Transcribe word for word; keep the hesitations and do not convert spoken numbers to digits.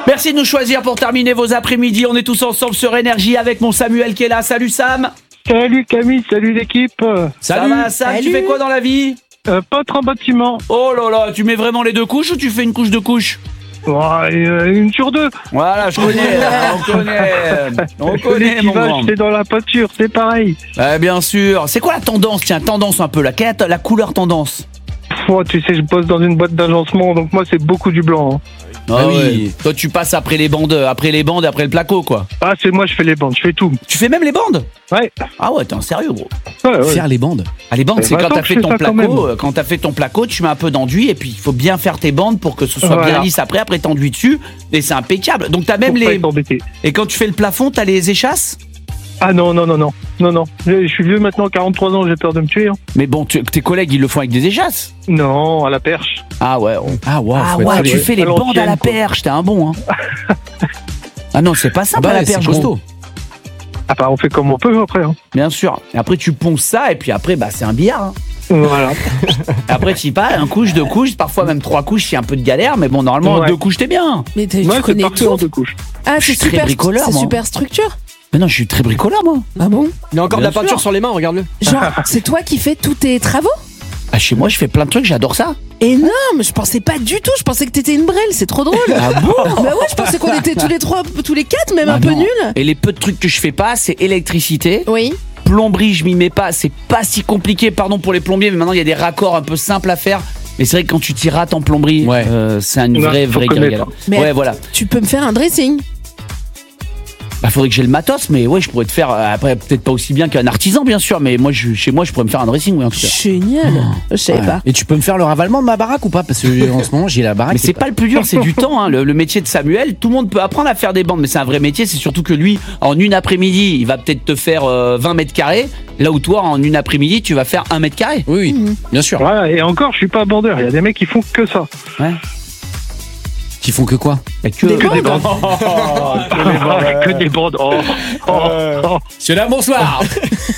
Merci de nous choisir pour terminer vos après-midi. On est tous ensemble sur Énergie avec mon Samuel qui est là. Salut Sam. Salut Camille, salut l'équipe. Ça va Sam, Salut. tu fais quoi dans la vie? Euh, peintre en bâtiment. Oh là là, tu mets vraiment les deux couches ou tu fais une couche de couche? Ouais, euh, une sur deux. Voilà, je connais, on connaît, on connaît mon grand. C'est dans la peinture, c'est pareil. Ouais, bien sûr. C'est quoi la tendance? Tiens, tendance un peu là. Quelle est la couleur tendance? Oh, tu sais, je bosse dans une boîte d'agencement, donc moi c'est beaucoup du blanc. hein. Ah oui. Toi, tu passes après les bandes, après les bandes, après le placo, quoi. Ah, c'est moi, je fais les bandes, je fais tout. Tu fais même les bandes? Ouais. Ah ouais, t'es un sérieux, gros. Ouais, ouais. Faire les bandes. Ah, les bandes, Mais c'est quand vingt ans t'as que fait je fais ton ça quand placo, même. euh, quand t'as fait ton placo, tu mets un peu d'enduit et puis il faut bien faire tes bandes pour que ce soit Voilà. bien lisse après. Après, t'enduis dessus et c'est impeccable. Donc t'as même Pour pas les. être embêté. Et quand tu fais le plafond, t'as les échasses? Ah non, non, non, non. Non, non. Je, je suis vieux maintenant, quarante-trois ans, j'ai peur de me tuer. hein. Mais bon, tu- tes collègues, ils le font avec des échasses. Non, à la perche. Ah ouais. on- Ah, wow, Ah faut être ouais, solide. tu fais les à bandes à l'ancienne, la quoi. perche, t'es un bon, hein. Ah non, c'est pas simple Bah à la ouais, c'est perche, costaud. gros. Ah bah, on fait comme on peut après. hein. Bien sûr. Et après, tu ponces ça et puis après, bah, c'est un billard. hein. Voilà. Et après, tu y pas, un couche, deux couches, parfois même trois couches, c'est un peu de galère, mais bon, normalement, Ouais. deux couches, t'es bien. Mais t'es- Moi, tu c'est connais parfait en tout. deux couches. Ah, Je c'est suis très super, bricoleur, c'est moi. super structure. Mais non, je suis très bricoleur, moi. Ah bon? Il a encore Bien de la peinture sûr. sur les mains, regarde-le. Genre, c'est toi qui fais tous tes travaux? Ah, chez moi, je fais plein de trucs, j'adore ça. Énorme, je pensais pas du tout, je pensais que t'étais une brêle, c'est trop drôle. Ah bon? Bah ouais, je pensais qu'on était tous les trois, tous les quatre, même Ah un peu non. nuls. Et les peu de trucs que je fais pas, c'est électricité. Oui. Plomberie, je m'y mets pas. C'est pas si compliqué, pardon pour les plombiers, mais maintenant il y a des raccords un peu simples à faire. Mais c'est vrai que quand tu t'y rates en plomberie, Ouais. euh, c'est une Ouais, vraie, faut vraie connaître. galère. Mais Ouais, voilà. tu peux me faire un dressing. Bah, faudrait que j'ai le matos, mais ouais, je pourrais te faire. euh, Après, peut-être pas aussi bien qu'un artisan, bien sûr, mais moi, je- chez moi, je pourrais me faire un dressing, oui, en tout cas. Génial. Je savais Ouais. pas. Et tu peux me faire le ravalement de ma baraque ou pas? Parce que en ce moment, j'ai la baraque. Mais qui c'est est pas le plus dur, c'est du temps. Hein. Le, le métier de Samuel, tout le monde peut apprendre à faire des bandes, mais c'est un vrai métier. C'est surtout que lui, en une après-midi, il va peut-être te faire euh, vingt mètres carrés, là où toi, en une après-midi, tu vas faire un mètre carré. Oui, oui, bien sûr. Voilà, et encore, je suis pas bandeur. Il y a des mecs qui font que ça. Ouais. Qui font que quoi? Y a que, Des Que des bandes. bandes. que des bandes. Oh, oh, oh. C'est là, bonsoir.